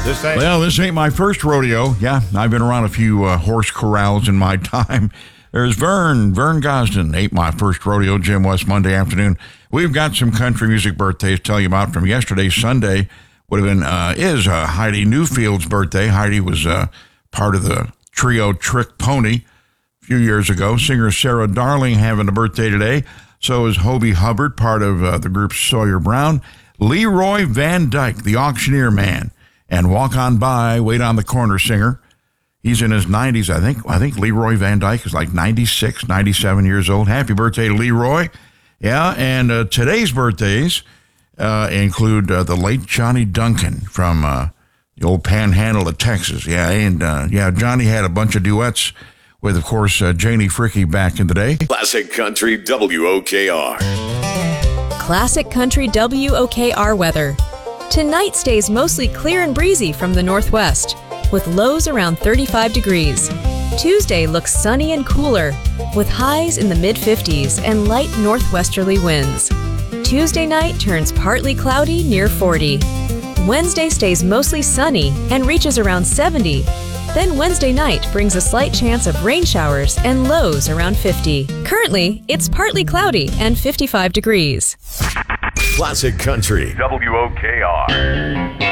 This ain't my first rodeo. Yeah, I've been around a few horse corrals in my time. There's Vern Gosden, ain't my first rodeo. Jim West, Monday afternoon. We've got some country music birthdays to tell you about from yesterday. Sunday would have been, is Heidi Newfield's birthday. Heidi was part of the trio Trick Pony a few years ago. Singer Sarah Darling having a birthday today. So is Hobie Hubbard, part of the group Sawyer Brown. Leroy Van Dyke, the auctioneer man, and Walk On By, Wait on the Corner singer. He's in his 90s, I think. I think Leroy Van Dyke is like 96, 97 years old. Happy birthday to Leroy. Yeah, and today's birthdays include the late Johnny Duncan from the old Panhandle of Texas. Yeah, and Johnny had a bunch of duets with, of course, Janie Fricke back in the day. Classic Country WOKR. Classic Country WOKR weather. Tonight stays mostly clear and breezy from the northwest, with lows around 35 degrees. Tuesday looks sunny and cooler, with highs in the mid-50s and light northwesterly winds. Tuesday night turns partly cloudy near 40. Wednesday stays mostly sunny and reaches around 70. Then Wednesday night brings a slight chance of rain showers and lows around 50. Currently, it's partly cloudy and 55 degrees. Classic Country WOKR.